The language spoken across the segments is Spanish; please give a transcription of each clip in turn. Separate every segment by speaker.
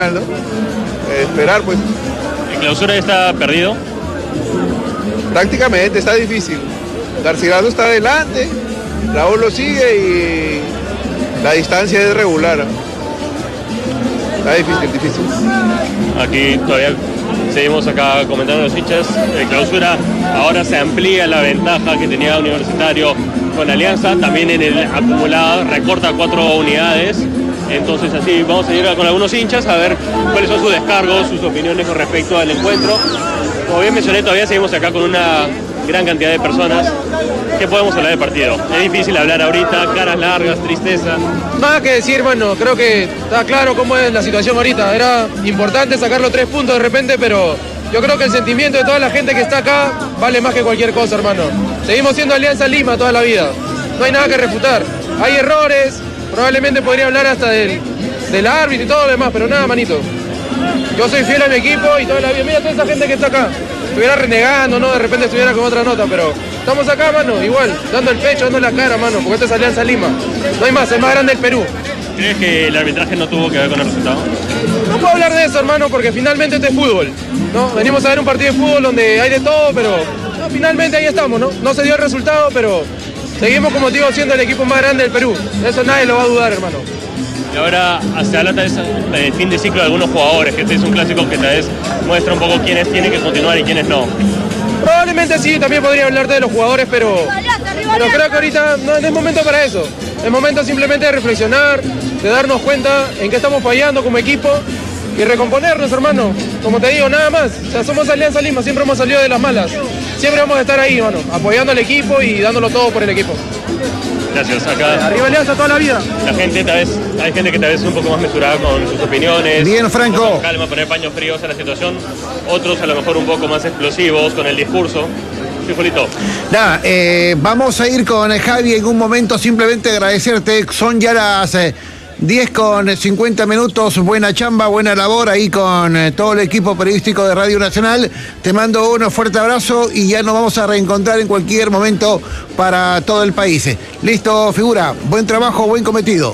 Speaker 1: ¿no? Esperar, pues.
Speaker 2: ¿En Clausura está perdido?
Speaker 1: Prácticamente, está difícil. Garcilaso está adelante, Raúl lo sigue y la distancia es regular. Está difícil.
Speaker 2: Aquí todavía seguimos acá comentando los hinchas. En Clausura ahora se amplía la ventaja que tenía Universitario con Alianza. También en el acumulado recorta 4 unidades. Entonces así vamos a ir con algunos hinchas a ver cuáles son sus descargos, sus opiniones con respecto al encuentro. Como bien mencioné, todavía seguimos acá con una gran cantidad de personas. ¿Qué podemos hablar del partido? Es difícil hablar ahorita, caras largas, tristeza.
Speaker 3: Nada que decir, bueno, creo que está claro cómo es la situación ahorita. Era importante sacar los 3 puntos de repente, pero yo creo que el sentimiento de toda la gente que está acá vale más que cualquier cosa, hermano. Seguimos siendo Alianza Lima toda la vida. No hay nada que refutar. Hay errores, probablemente podría hablar hasta del árbitro y todo lo demás, pero nada, manito. Yo soy fiel a mi equipo y toda la vida. Mira toda esa gente que está acá. Estuviera renegando, ¿no? De repente estuviera con otra nota, pero estamos acá, mano, igual, dando el pecho, dando la cara, mano, porque esta es Alianza Lima. No hay más, el más grande del Perú.
Speaker 2: ¿Crees que el arbitraje no tuvo que ver con el resultado?
Speaker 3: No puedo hablar de eso, hermano, porque finalmente este es fútbol, ¿no? Venimos a ver un partido de fútbol donde hay de todo, pero no, finalmente ahí estamos, ¿no? No se dio el resultado, pero seguimos, como digo, siendo el equipo más grande del Perú. Eso nadie lo va a dudar, hermano.
Speaker 2: Y ahora se habla tal vez de fin de ciclo de algunos jugadores, que este es un clásico que tal vez muestra un poco quiénes tienen que continuar y quiénes no.
Speaker 3: Probablemente sí, también podría hablarte de los jugadores, pero creo que ahorita no es momento para eso. Es momento simplemente de reflexionar, de darnos cuenta en qué estamos fallando como equipo y recomponernos, hermano. Como te digo, nada más. O sea, somos Alianza Lima, siempre hemos salido de las malas. Siempre vamos a estar ahí, hermano, apoyando al equipo y dándolo todo por el equipo.
Speaker 2: Gracias. Acá
Speaker 3: arriba Alianza toda la vida.
Speaker 2: La gente tal vez, hay gente que tal vez es un poco más mesurada con sus opiniones.
Speaker 4: Bien, Franco.
Speaker 2: Con calma, poner paños fríos a la situación. Otros a lo mejor un poco más explosivos con el discurso. Sí, Julito.
Speaker 4: Nada, vamos a ir con Javi en un momento. Simplemente agradecerte. Son ya las 10:50. Buena chamba, buena labor ahí con todo el equipo periodístico de Radio Nacional. Te mando un fuerte abrazo y ya nos vamos a reencontrar en cualquier momento para todo el país. Listo, figura. Buen trabajo, buen cometido.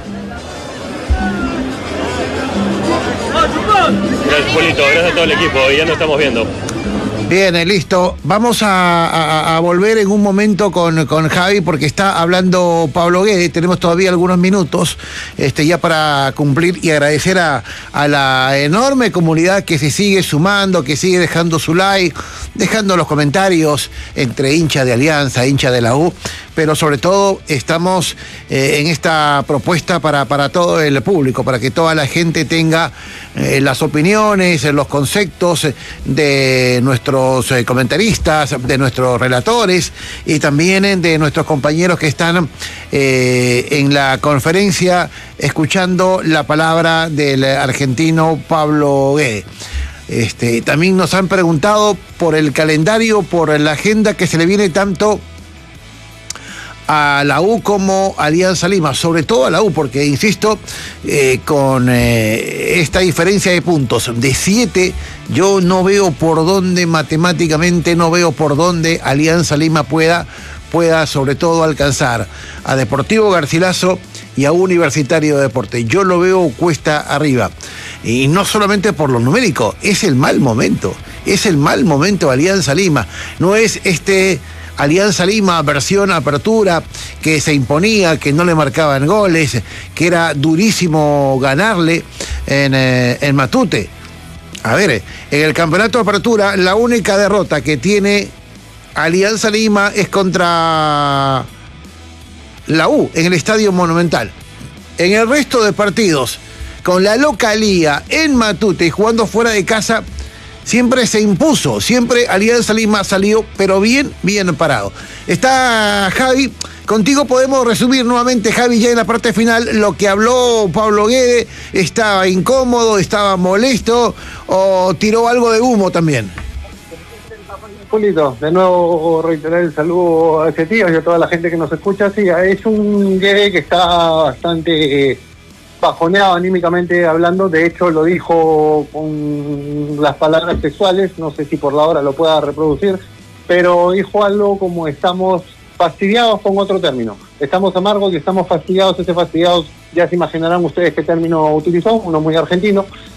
Speaker 2: Gracias, Julito. Gracias a todo el equipo. Ya nos estamos viendo.
Speaker 4: Bien, listo. Vamos a volver en un momento con Javi porque está hablando Pablo Guede. Tenemos todavía algunos minutos ya para cumplir y agradecer a la enorme comunidad que se sigue sumando, que sigue dejando su like, dejando los comentarios entre hinchas de Alianza, hinchas de la U, pero sobre todo estamos en esta propuesta para todo el público, para que toda la gente tenga las opiniones, los conceptos de nuestros comentaristas, de nuestros relatores y también de nuestros compañeros que están en la conferencia escuchando la palabra del argentino Pablo Guede. También nos han preguntado por el calendario, por la agenda que se le viene tanto a la U como Alianza Lima, sobre todo a la U, porque insisto, con esta diferencia de puntos de 7, yo no veo por dónde matemáticamente, no veo por dónde Alianza Lima pueda sobre todo alcanzar a Deportivo Garcilaso y a Universitario de Deportes. Yo lo veo cuesta arriba. Y no solamente por lo numérico, es el mal momento de Alianza Lima. No es Alianza Lima versión apertura que se imponía, que no le marcaban goles, que era durísimo ganarle en Matute. A ver, en el campeonato de apertura la única derrota que tiene Alianza Lima es contra la U en el Estadio Monumental. En el resto de partidos, con la localía en Matute y jugando fuera de casa, siempre se impuso, siempre Alianza Lima salió, pero bien parado. Está Javi, contigo podemos resumir nuevamente, Javi, ya en la parte final, lo que habló Pablo Guede. ¿Estaba incómodo, estaba molesto o tiró algo de humo también?
Speaker 5: Julito, de nuevo reiterar el saludo a ese tío y a toda la gente que nos escucha. Sí, es un Guede que está bastante bajoneado anímicamente hablando. De hecho lo dijo con las palabras sexuales, no sé si por la hora lo pueda reproducir, pero dijo algo como: estamos fastidiados, con otro término, estamos amargos y estamos fastidiados. Fastidiados, ya se imaginarán ustedes qué término utilizó, uno muy argentino.